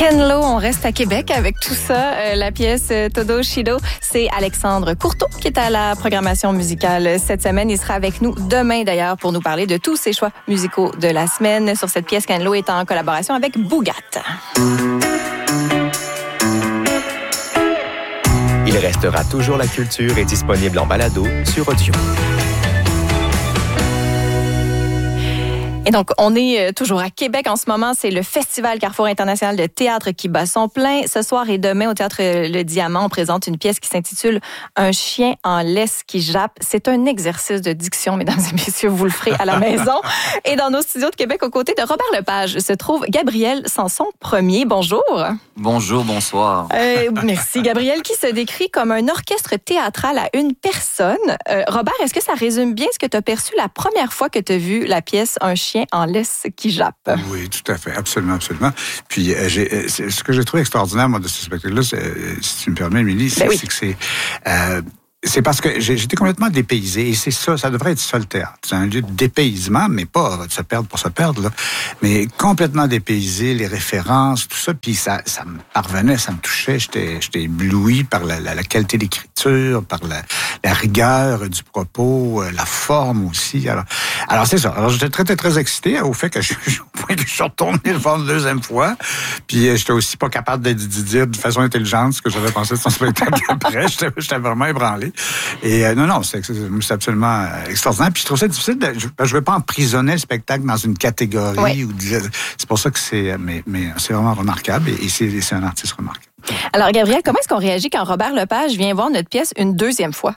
Ken Lo, on reste à Québec avec tout ça. La pièce Todo Shido, c'est Alexandre Courteau qui est à la programmation musicale cette semaine. Il sera avec nous demain d'ailleurs pour nous parler de tous ses choix musicaux de la semaine. Sur cette pièce, Ken Lo est en collaboration avec Bougat. Il restera toujours la culture et disponible en balado sur Audio. Et donc, on est toujours à Québec en ce moment. C'est le Festival Carrefour International de théâtre qui bat son plein. Ce soir et demain, au Théâtre Le Diamant, on présente une pièce qui s'intitule « Un chien en laisse qui jappe ». C'est un exercice de diction, mesdames et messieurs, vous le ferez à la maison. Et dans nos studios de Québec, aux côtés de Robert Lepage, se trouve Gabriel Sanson-Premier. Bonjour. Bonjour, bonsoir. Merci. Gabriel, qui se décrit comme un orchestre théâtral à une personne. Robert, est-ce que ça résume bien ce que tu as perçu la première fois que tu as vu la pièce « Un chien en laisse qui jappe ». Oui, tout à fait, absolument, absolument. Puis, ce que j'ai trouvé extraordinaire, moi, de ce spectacle-là, si tu me permets, Émilie, c'est que c'est parce que j'étais complètement dépaysé, et c'est ça devrait être ça le théâtre. C'est un lieu de dépaysement, mais pas de se perdre pour se perdre, là, mais complètement dépaysé, les références, tout ça, puis ça me parvenait, ça me touchait, j'étais ébloui par la qualité d'écriture, par la rigueur du propos, la forme aussi. Alors c'est ça. Alors j'étais très, très, très excité au fait que je suis retourné le voir une deuxième fois, puis j'étais aussi pas capable de dire de façon intelligente ce que j'avais pensé de son spectacle après. J'étais vraiment ébranlé. Et non, c'est absolument extraordinaire. Puis je trouve ça difficile. Je ne veux pas emprisonner le spectacle dans une catégorie. Oui. C'est pour ça que mais c'est vraiment remarquable et c'est un artiste remarquable. Alors, Gabriel, comment est-ce qu'on réagit quand Robert Lepage vient voir notre pièce une deuxième fois?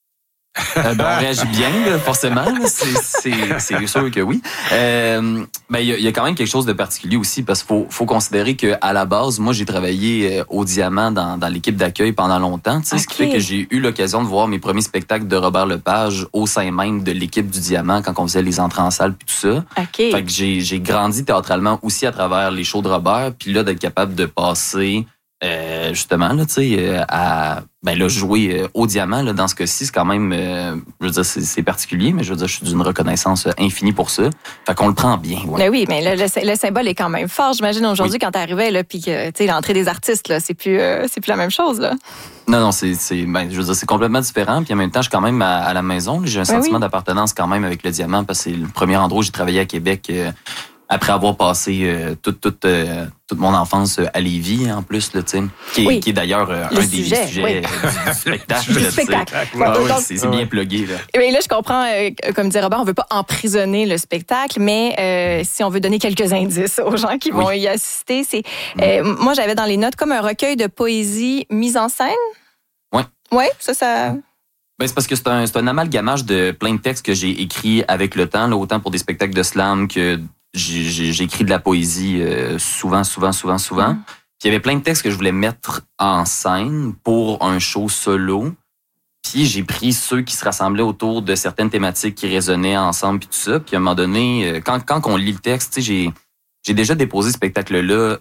On réagit bien, là, forcément. Là. C'est sûr que oui. Il y a quand même quelque chose de particulier aussi parce qu'il faut considérer que à la base, moi, j'ai travaillé au Diamant dans l'équipe d'accueil pendant longtemps. Ce qui fait que j'ai eu l'occasion de voir mes premiers spectacles de Robert Lepage au sein même de l'équipe du Diamant quand on faisait les entrées en salle puis tout ça. Okay. Fait que j'ai grandi théâtralement aussi à travers les shows de Robert. Puis là, d'être capable de passer justement là, tu sais, à jouer au Diamant là, dans ce cas-ci, c'est quand même, je veux dire, c'est particulier, mais je veux dire, je suis d'une reconnaissance infinie pour ça. Fait qu'on le prend bien. Ouais. Mais oui, mais le symbole est quand même fort. J'imagine aujourd'hui quand t'arrivais là, puis que tu sais l'entrée des artistes là, c'est plus la même chose là. Non, je veux dire, c'est complètement différent. Puis en même temps, je suis quand même à la maison. J'ai un sentiment d'appartenance quand même avec le Diamant parce que c'est le premier endroit où j'ai travaillé à Québec. Après avoir passé toute mon enfance à Lévis, en plus, là, qui est d'ailleurs un des sujets du spectacle. Du spectacle. C'est bien plugué. Là. Et là, je comprends, comme dit Robert, on veut pas emprisonner le spectacle, mais si on veut donner quelques indices aux gens qui vont y assister, c'est moi, j'avais dans les notes comme un recueil de poésie mise en scène. Oui. Oui, ça... C'est parce que c'est un amalgamage de plein de textes que j'ai écrits avec le temps, là, autant pour des spectacles de slam que j'ai écrit de la poésie souvent. Puis il y avait plein de textes que je voulais mettre en scène pour un show solo. Puis j'ai pris ceux qui se rassemblaient autour de certaines thématiques qui résonnaient ensemble puis tout ça. Puis à un moment donné, quand on lit le texte, j'ai déjà déposé ce spectacle-là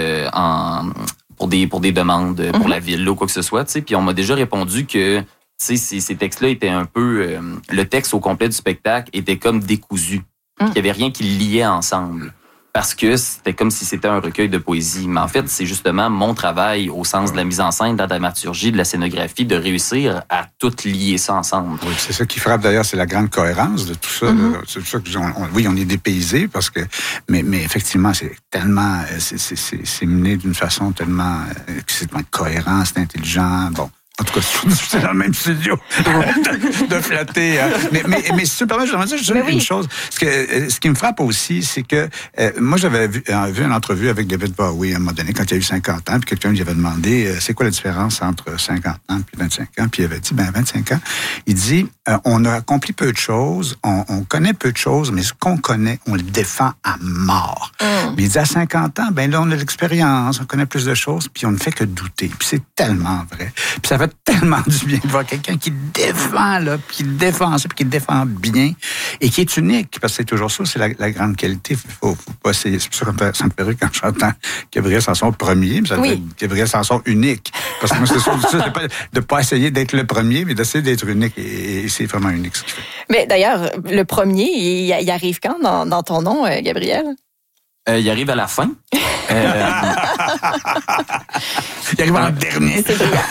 pour des demandes pour la ville ou quoi que ce soit. Puis on m'a déjà répondu que ces textes-là étaient un peu... le texte au complet du spectacle était comme décousu. Il n'y avait rien qui le liait ensemble. Parce que c'était comme si c'était un recueil de poésie. Mais en fait, c'est justement mon travail au sens de la mise en scène, de la dramaturgie, de la scénographie, de réussir à tout lier ça ensemble. Oui, c'est ça qui frappe d'ailleurs, c'est la grande cohérence de tout ça. C'est pour ça que on est dépaysé parce que, mais effectivement, c'est tellement, c'est mené d'une façon tellement cohérent, c'est intelligent. Bon. En tout cas, c'est dans le même studio de flatter. Mais si tu me permets, je voudrais dire une chose. Ce qui me frappe aussi, c'est que moi, j'avais vu une entrevue avec David Bowie à un moment donné, quand il a eu 50 ans, puis quelqu'un lui avait demandé c'est quoi la différence entre 50 ans et 25 ans, puis il avait dit 25 ans. Il dit on a accompli peu de choses, on connaît peu de choses, mais ce qu'on connaît, on le défend à mort. Mais il dit à 50 ans, là, on a l'expérience, on connaît plus de choses, puis on ne fait que douter. Puis c'est tellement vrai. Puis ça fait tellement du bien de voir quelqu'un qui défend, là, puis qui défend ça, puis qui défend bien, et qui est unique, parce que c'est toujours ça, c'est la grande qualité. Faut pas essayer. C'est pour ça que ça me fait rire quand j'entends Gabriel Sanson premier, mais ça devrait être Gabriel Sanson unique. Parce que moi, c'est sûr, c'est pas de pas essayer d'être le premier, mais d'essayer d'être unique, et c'est vraiment unique ce qu'il fait. Mais d'ailleurs, le premier, il arrive quand dans ton nom, Gabriel? Il arrive à la fin. Il arrive en dernier.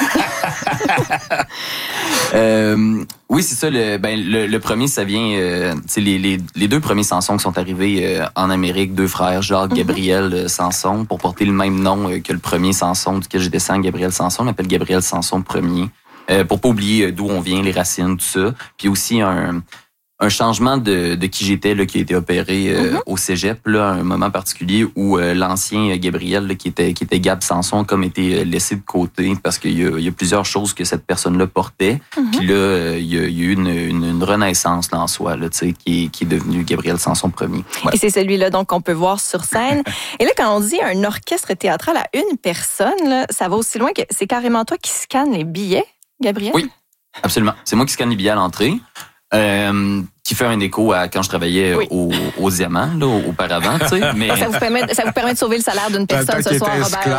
Oui, c'est ça. Le premier, ça vient... les deux premiers Sanson qui sont arrivés en Amérique, deux frères, Jacques, Gabriel Sanson, pour porter le même nom que le premier Sanson duquel je descends, Gabriel Sanson. On l'appelle Gabriel Sanson Ier. Pour pas oublier d'où on vient, les racines, tout ça. Puis aussi un changement de qui j'étais là, qui a été opéré au cégep là, à un moment particulier où l'ancien Gabriel là, qui était Gab Sanson a comme été laissé de côté parce qu'il y a plusieurs choses que cette personne-là portait. Puis là, il y a eu une renaissance là, en soi là, qui est devenu Gabriel Sanson Ier. Ouais. Et c'est celui-là donc qu'on peut voir sur scène. Et là, quand on dit un orchestre théâtral à une personne, là, ça va aussi loin que c'est carrément toi qui scanne les billets, Gabriel? Oui, absolument. C'est moi qui scanne les billets à l'entrée. Qui fait un écho à quand je travaillais au Diamant, là, auparavant, tu sais. Mais... ça vous permet de sauver le salaire d'une personne ce soir,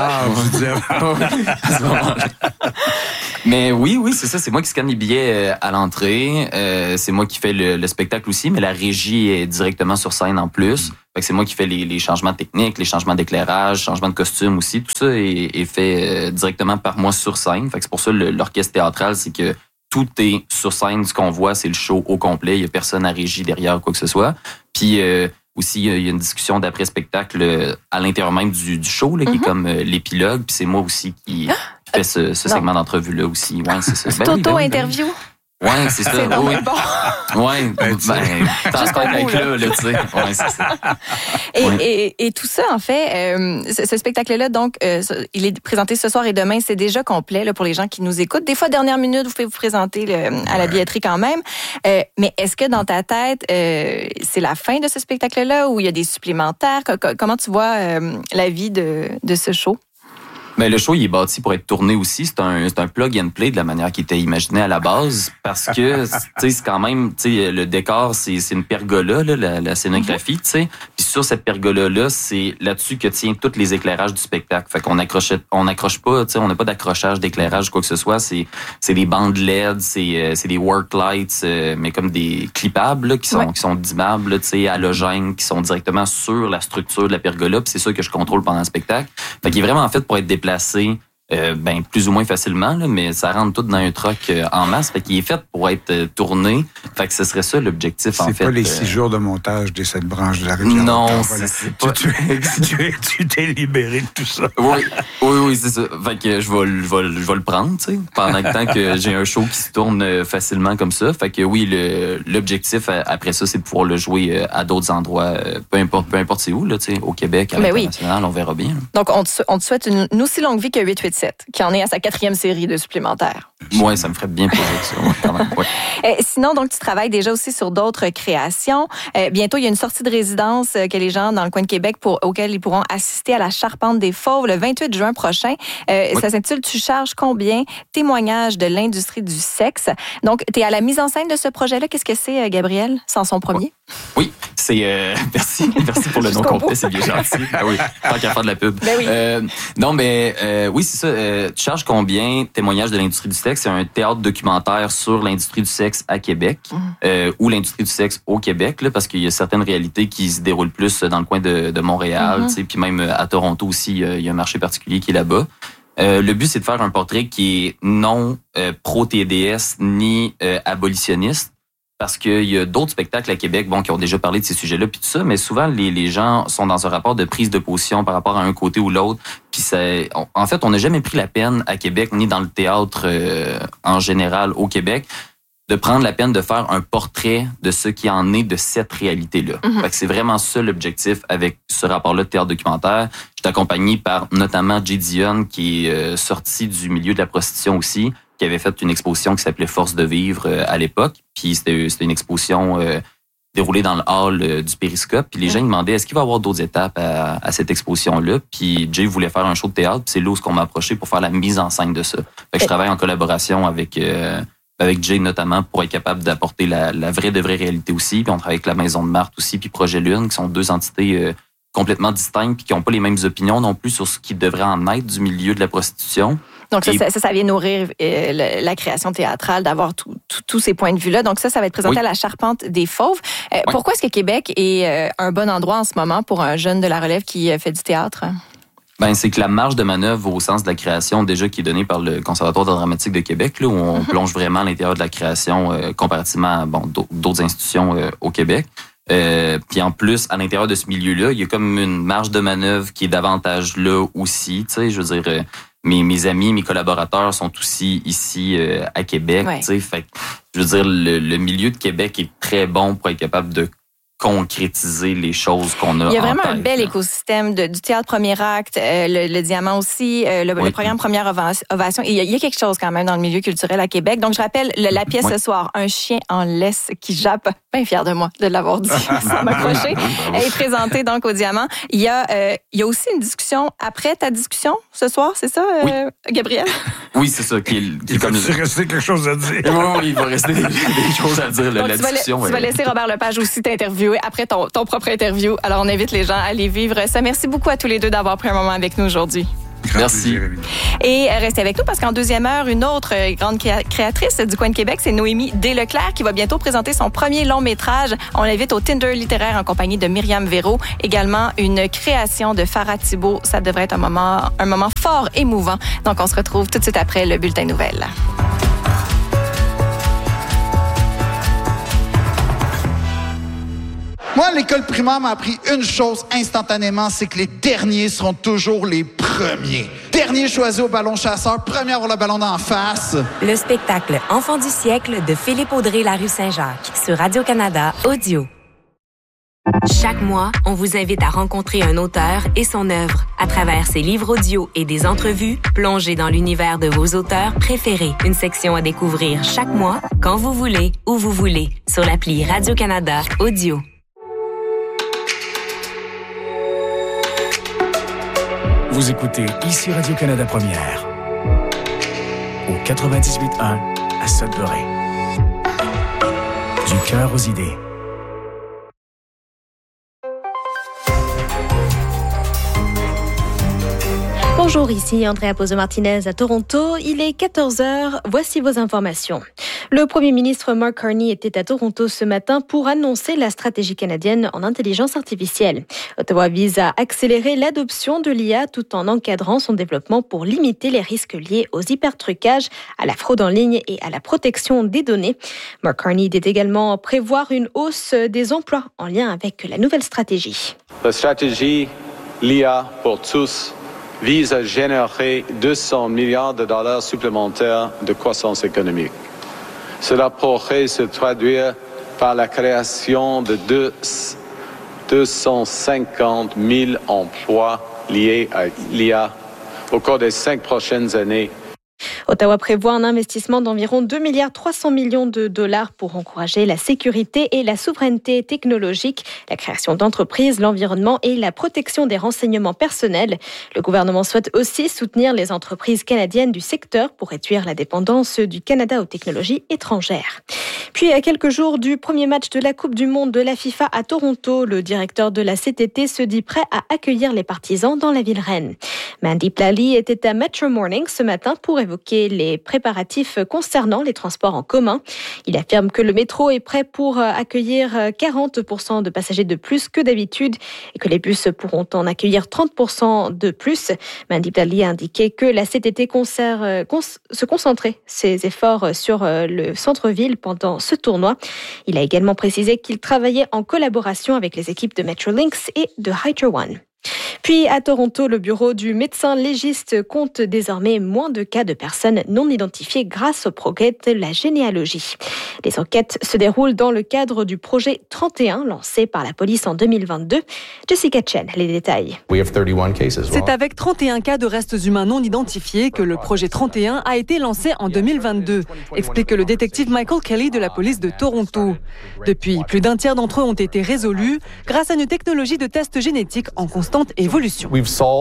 Robert. Mais oui, c'est ça. C'est moi qui scanne les billets à l'entrée. C'est moi qui fais le spectacle aussi, mais la régie est directement sur scène en plus. Fait que c'est moi qui fais les changements techniques, les changements d'éclairage, changements de costume aussi. Tout ça est fait directement par moi sur scène. Fait que c'est pour ça l'orchestre théâtral, c'est que tout est sur scène, ce qu'on voit, c'est le show au complet. Il n'y a personne à régie derrière ou quoi que ce soit. Puis aussi, il y a une discussion d'après-spectacle à l'intérieur même du show, là, qui est comme l'épilogue. Puis c'est moi aussi qui fais ce segment d'entrevue-là aussi. Ouais, c'est ça. C'est auto-interview? Ouais, c'est ça. C'est oui. Bon. Ouais, t'as ce avec là, tu sais. Ouais, c'est ça. Et tout ça, en fait, ce spectacle-là, donc, il est présenté ce soir et demain, c'est déjà complet là, pour les gens qui nous écoutent. Des fois, dernière minute, vous pouvez vous présenter à la billetterie quand même. Mais est-ce que dans ta tête, c'est la fin de ce spectacle-là ou il y a des supplémentaires? Comment tu vois la vie de ce show? Mais le show, il est bâti pour être tourné aussi. C'est un plug and play de la manière qui était imaginé à la base. Parce que, tu sais, c'est quand même, tu sais, le décor, c'est une pergola, là, la scénographie, tu sais. Puis sur cette pergola-là, c'est là-dessus que tient tous les éclairages du spectacle. Fait qu'on accroche pas, tu sais, on n'a pas d'accrochage d'éclairage, quoi que ce soit. C'est des bandes LED, c'est des work lights, mais comme des clippables, là, qui sont dimmables, tu sais, halogènes, qui sont directement sur la structure de la pergola. Puis c'est ça que je contrôle pendant le spectacle. Fait qu'il est vraiment fait pour être déplacé plus ou moins facilement, là, mais ça rentre tout dans un truck en masse. Fait qu'il est fait pour être tourné. Fait que ce serait ça l'objectif, en fait. C'est pas les 6 jours de montage des 7 branches de la rivière. Non, voilà. c'est pas... Tu t'es libéré de tout ça. Oui, c'est ça. Fait que je vais le prendre, tu sais, pendant le temps que j'ai un show qui se tourne facilement comme ça. Fait que oui, l'objectif après ça, c'est de pouvoir le jouer à d'autres endroits, peu importe c'est où, là, tu sais, au Québec, à l'international, on verra bien. Donc, on te souhaite une aussi longue vie que 887, qui en est à sa 4e série de supplémentaires. Oui, ça me ferait bien plaisir, ça. Ouais, quand même, ouais. Sinon, donc, tu travailles déjà aussi sur d'autres créations. Bientôt, il y a une sortie de résidence que les gens dans le coin de Québec auxquels ils pourront assister à la Charpente des Fauves le 28 juin prochain. Ça s'intitule « Tu charges combien? Témoignage de l'industrie du sexe ». Donc, tu es à la mise en scène de ce projet-là. Qu'est-ce que c'est, Gabriel, Sanson Ier? Oui, c'est... merci pour le nom complet, c'est bien gentil. Ah oui, tant qu'à faire de la pub. Ben oui. Non, mais oui, c'est ça. Tu charges combien? Témoignage de l'industrie du sexe. C'est un théâtre documentaire sur l'industrie du sexe à Québec ou l'industrie du sexe au Québec, là, parce qu'il y a certaines réalités qui se déroulent plus dans le coin de Montréal, puis même à Toronto aussi, il y a un marché particulier qui est là-bas. Le but, c'est de faire un portrait qui est non pro-TDS ni abolitionniste. Parce qu'il y a d'autres spectacles à Québec, qui ont déjà parlé de ces sujets-là, puis tout ça, mais souvent, les gens sont dans un rapport de prise de position par rapport à un côté ou l'autre. Puis en fait, on n'a jamais pris la peine à Québec, ni dans le théâtre en général au Québec, de prendre la peine de faire un portrait de ce qui en est de cette réalité-là. Fait que c'est vraiment ça l'objectif avec ce rapport-là de théâtre documentaire. Je suis accompagné par notamment Jay Dion, qui est sorti du milieu de la prostitution aussi, qui avait fait une exposition qui s'appelait Force de vivre à l'époque. Puis c'était une exposition déroulée dans le hall du Périscope. Puis les gens me demandaient, est-ce qu'il va y avoir d'autres étapes à cette exposition-là? Puis Jay voulait faire un show de théâtre. Puis c'est là où on m'a approché pour faire la mise en scène de ça. Fait que je travaille en collaboration avec Jay notamment pour être capable d'apporter la vraie réalité aussi. Puis on travaille avec la Maison de Marthe aussi, puis Projet Lune, qui sont deux entités complètement distinctes puis qui n'ont pas les mêmes opinions non plus sur ce qui devrait en être du milieu de la prostitution. Donc, ça vient nourrir la création théâtrale, d'avoir tous ces points de vue-là. Donc, ça va être présenté à la Charpente des Fauves. Pourquoi est-ce que Québec est un bon endroit en ce moment pour un jeune de la relève qui fait du théâtre? C'est que la marge de manœuvre au sens de la création, déjà qui est donnée par le Conservatoire d'art dramatique de Québec, là, où on plonge vraiment à l'intérieur de la création comparativement à d'autres institutions au Québec. Puis en plus, à l'intérieur de ce milieu-là, il y a comme une marge de manœuvre qui est davantage là aussi. Tu sais, je veux dire, mes amis, mes collaborateurs sont aussi ici à Québec. Tu sais, fait je veux dire, le milieu de Québec est très bon pour être capable de concrétiser les choses qu'on a en tête. Il y a vraiment un bel écosystème du théâtre premier acte, le Diamant aussi, le programme Première Ovation. Il y a quelque chose quand même dans le milieu culturel à Québec. Donc, je rappelle la pièce ce soir, Un chien en laisse qui jappe. Bien fière de moi de l'avoir dit sans m'accrocher. Elle est présentée donc au Diamant. Il y a aussi une discussion après ta discussion ce soir, c'est ça, Gabriel? Oui, c'est ça. Il va rester quelque chose à dire. Oui, il va rester des choses à dire. Donc, la discussion. Tu vas laisser Robert Lepage aussi t'interviewer après ton propre interview. Alors, on invite les gens à aller vivre ça. Merci beaucoup à tous les deux d'avoir pris un moment avec nous aujourd'hui. Merci. Et restez avec nous parce qu'en deuxième heure, une autre grande créatrice du coin de Québec, c'est Noémie Desleclerc qui va bientôt présenter son premier long métrage. On l'invite au Tinder littéraire en compagnie de Myriam Véro. Également, une création de Farah Thibault. Ça devrait être un moment fort émouvant. Donc, on se retrouve tout de suite après le bulletin nouvelles. Moi, l'école primaire m'a appris une chose instantanément, c'est que les derniers seront toujours les premiers. Dernier choisi au ballon chasseur, premier à avoir le ballon d'en face. Le spectacle Enfant du siècle de Philippe Audrey, La rue Saint-Jacques, sur Radio-Canada Audio. Chaque mois, on vous invite à rencontrer un auteur et son œuvre. À travers ses livres audio et des entrevues, plongez dans l'univers de vos auteurs préférés. Une section à découvrir chaque mois, quand vous voulez, où vous voulez, sur l'appli Radio-Canada Audio. Vous écoutez ici Radio-Canada Première, au 98.1 à Sudbury. Du cœur aux idées. Bonjour, ici Andrea Pozzo-Martinez à Toronto. Il est 14h. Voici vos informations. Le premier ministre Mark Carney était à Toronto ce matin pour annoncer la stratégie canadienne en intelligence artificielle. Ottawa vise à accélérer l'adoption de l'IA tout en encadrant son développement pour limiter les risques liés aux hypertrucages, à la fraude en ligne et à la protection des données. Mark Carney dit également prévoir une hausse des emplois en lien avec la nouvelle stratégie. La stratégie l'IA pour tous vise à générer 200 milliards de dollars supplémentaires de croissance économique. Cela pourrait se traduire par la création de 250 000 emplois liés à l'IA au cours des 5 prochaines années. Ottawa prévoit un investissement d'environ 2,3 milliards de dollars pour encourager la sécurité et la souveraineté technologique, la création d'entreprises, l'environnement et la protection des renseignements personnels. Le gouvernement souhaite aussi soutenir les entreprises canadiennes du secteur pour réduire la dépendance du Canada aux technologies étrangères. Puis, à quelques jours du premier match de la Coupe du Monde de la FIFA à Toronto, le directeur de la CTT se dit prêt à accueillir les partisans dans la ville reine. Mandeep Lally était à Metro Morning ce matin pour évoquer les préparatifs concernant les transports en commun. Il affirme que le métro est prêt pour accueillir 40% de passagers de plus que d'habitude et que les bus pourront en accueillir 30% de plus. Mandeep Lally a indiqué que la CTT se concentrait ses efforts sur le centre-ville pendant ce tournoi. Il a également précisé qu'il travaillait en collaboration avec les équipes de Metrolinx et de Hydro One. Puis à Toronto, le bureau du médecin légiste compte désormais moins de cas de personnes non identifiées grâce au progrès de la généalogie. Les enquêtes se déroulent dans le cadre du projet 31 lancé par la police en 2022. Jessica Chen, les détails. C'est avec 31 cas de restes humains non identifiés que le projet 31 a été lancé en 2022, explique le détective Michael Kelly de la police de Toronto. Depuis, plus d'un tiers d'entre eux ont été résolus grâce à une technologie de test génétique en constante évolution. Le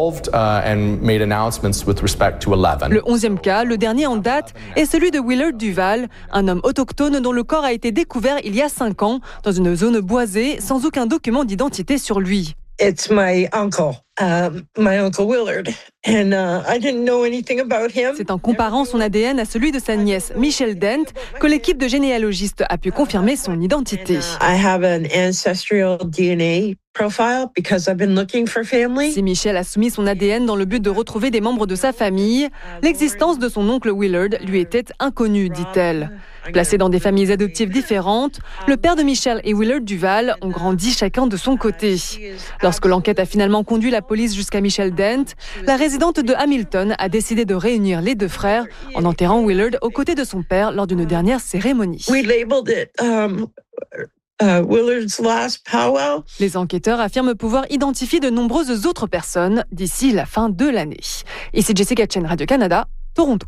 11e cas, le dernier en date, est celui de Willard Duval, un homme autochtone dont le corps a été découvert il y a 5 ans dans une zone boisée sans aucun document d'identité sur lui. my Uncle Willard. And I didn't know anything about him. C'est en comparant son ADN à celui de sa nièce, Michelle Dent, que l'équipe de généalogistes a pu confirmer son identité. I have an ancestral DNA profile because I've been looking for family. Si Michelle a soumis son ADN dans le but de retrouver des membres de sa famille, l'existence de son oncle Willard lui était inconnue, dit-elle. Placés dans des familles adoptives différentes, le père de Michelle et Willard Duval ont grandi chacun de son côté. Lorsque l'enquête a finalement conduit la police jusqu'à Michelle Dent, la résidente de Hamilton a décidé de réunir les deux frères en enterrant Willard aux côtés de son père lors d'une dernière cérémonie. We labeled it Willard's last powwow. Les enquêteurs affirment pouvoir identifier de nombreuses autres personnes d'ici la fin de l'année. Ici Jessica Chen, Radio-Canada, Toronto.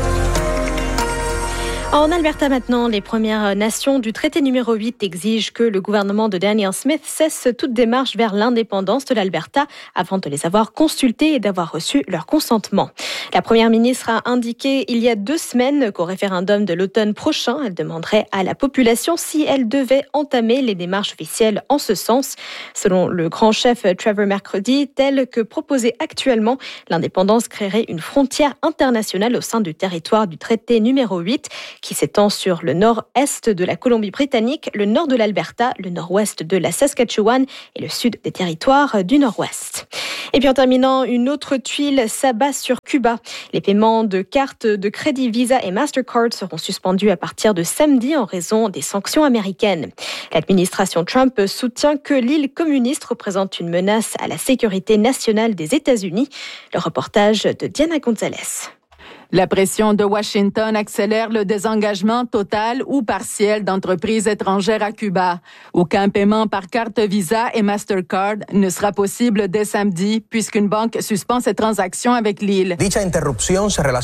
En Alberta maintenant, les Premières Nations du traité numéro 8 exigent que le gouvernement de Danielle Smith cesse toute démarche vers l'indépendance de l'Alberta avant de les avoir consultés et d'avoir reçu leur consentement. La première ministre a indiqué il y a 2 semaines qu'au référendum de l'automne prochain, elle demanderait à la population si elle devait entamer les démarches officielles en ce sens. Selon le grand chef Trevor McCready, tel que proposé actuellement, l'indépendance créerait une frontière internationale au sein du territoire du traité numéro 8 qui s'étend sur le nord-est de la Colombie-Britannique, le nord de l'Alberta, le nord-ouest de la Saskatchewan et le sud des territoires du nord-ouest. Et puis en terminant, une autre tuile s'abat sur Cuba. Les paiements de cartes de crédit Visa et Mastercard seront suspendus à partir de samedi en raison des sanctions américaines. L'administration Trump soutient que l'île communiste représente une menace à la sécurité nationale des États-Unis. Le reportage de Diana Gonzalez. La pression de Washington accélère le désengagement total ou partiel d'entreprises étrangères à Cuba. Aucun paiement par carte Visa et Mastercard ne sera possible dès samedi puisqu'une banque suspend ses transactions avec l'île. Cette interruption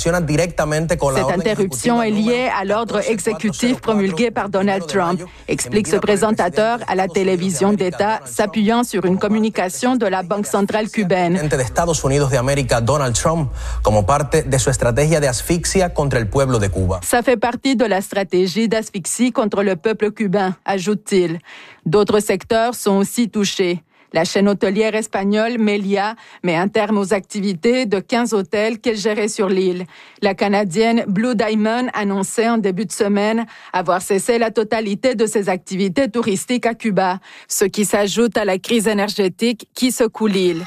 est liée à l'ordre exécutif promulgué par Donald Trump, explique ce présentateur à la télévision d'État, s'appuyant sur une communication de la Banque centrale cubaine. Ça fait partie de la stratégie d'asphyxie contre le peuple cubain, ajoute-t-il. D'autres secteurs sont aussi touchés. La chaîne hôtelière espagnole Melia met un terme aux activités de 15 hôtels qu'elle gérait sur l'île. La Canadienne Blue Diamond annonçait en début de semaine avoir cessé la totalité de ses activités touristiques à Cuba, ce qui s'ajoute à la crise énergétique qui secoue l'île.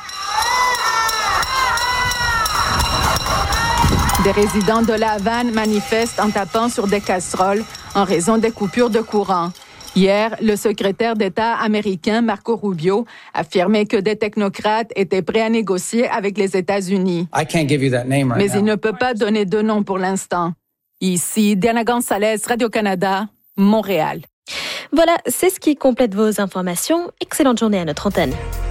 Des résidents de La Havane manifestent en tapant sur des casseroles en raison des coupures de courant. Hier, le secrétaire d'État américain Marco Rubio affirmait que des technocrates étaient prêts à négocier avec les États-Unis. Mais il ne peut pas donner de nom pour l'instant. Ici, Diana Gonzalez, Radio-Canada, Montréal. Voilà, c'est ce qui complète vos informations. Excellente journée à notre antenne.